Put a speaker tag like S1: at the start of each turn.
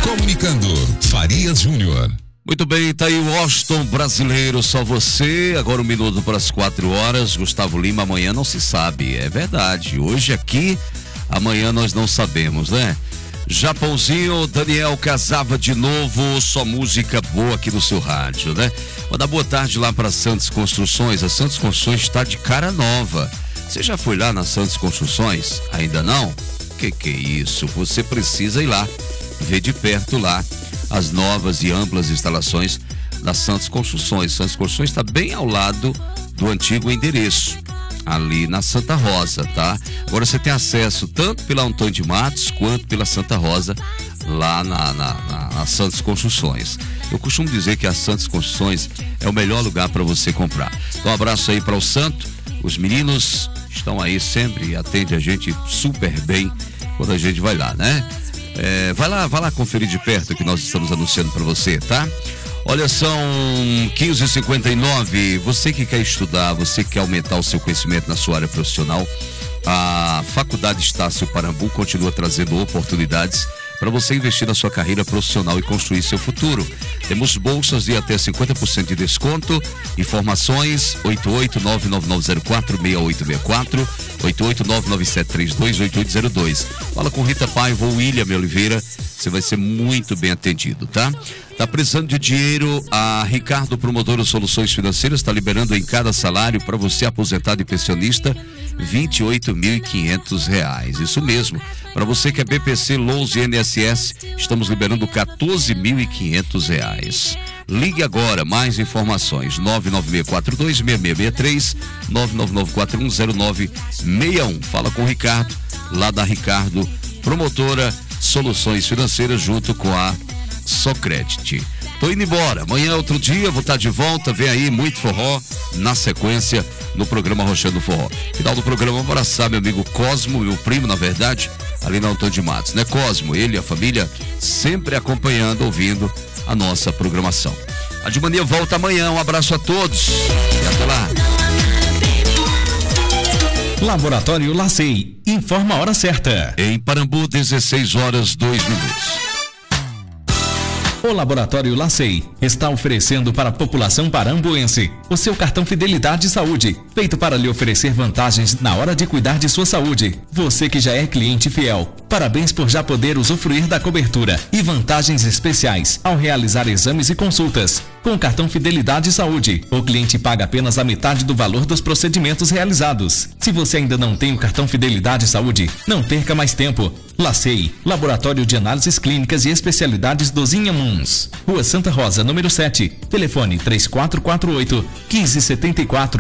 S1: Comunicando, Farias Júnior.
S2: Muito bem, tá aí o Washington brasileiro, só você. Agora 1 minuto para as 4 horas. Gustavo Lima, amanhã não se sabe. É verdade. Hoje aqui, amanhã nós não sabemos, né? Japãozinho, Daniel Casava de novo, só música boa aqui no seu rádio, né? Mandar boa tarde lá para Santos Construções. A Santos Construções está de cara nova. Você já foi lá na Santos Construções? Ainda não? Que é isso? Você precisa ir lá, ver de perto lá as novas e amplas instalações da Santos Construções. Santos Construções está bem ao lado do antigo endereço, ali na Santa Rosa, tá? Agora você tem acesso tanto pela Antônio de Matos quanto pela Santa Rosa, lá na Santos Construções. Eu costumo dizer que a Santos Construções é o melhor lugar para você comprar. Então, um abraço aí para o Santo. Os meninos estão aí sempre e atendem a gente super bem quando a gente vai lá, né? Vai lá conferir de perto o que nós estamos anunciando para você, tá? Olha, são 15h59. Você que quer estudar, você que quer aumentar o seu conhecimento na sua área profissional, a Faculdade Estácio Parambu continua trazendo oportunidades para você investir na sua carreira profissional e construir seu futuro. Temos bolsas de até 50% de desconto. Informações 88999046864, 88997328802. Fala com Rita Paiva ou William Oliveira, você vai ser muito bem atendido, tá? Tá precisando de dinheiro? A Ricardo Promotora Soluções Financeiras está liberando em cada salário para você aposentado e pensionista R$28.500. Isso mesmo. Para você que é BPC, LOAS e INSS, estamos liberando R$14.500. Ligue agora, mais informações, 996426663, 999410961. Fala com o Ricardo, lá da Ricardo Promotora Soluções Financeiras, junto com a Socredit. Tô indo embora, amanhã é outro dia, vou estar de volta, vem aí muito forró na sequência no programa Rochando Forró. Final do programa, vou abraçar meu amigo Cosmo, meu primo, na verdade, ali na Antônio de Matos, né? Cosmo, ele e a família sempre acompanhando, ouvindo a nossa programação. A De Mania volta amanhã, um abraço a todos e até lá.
S3: Laboratório Lacei, informa a hora certa.
S2: Em Parambu, 16h02.
S3: O Laboratório Lacei está oferecendo para a população parambuense o seu cartão Fidelidade Saúde, feito para lhe oferecer vantagens na hora de cuidar de sua saúde. Você que já é cliente fiel, parabéns por já poder usufruir da cobertura e vantagens especiais ao realizar exames e consultas. Com o cartão Fidelidade Saúde, o cliente paga apenas a metade do valor dos procedimentos realizados. Se você ainda não tem o cartão Fidelidade Saúde, não perca mais tempo. Lacei, Laboratório de Análises Clínicas e Especialidades dos Inhamuns. Rua Santa Rosa, número 7. Telefone 3448-1574.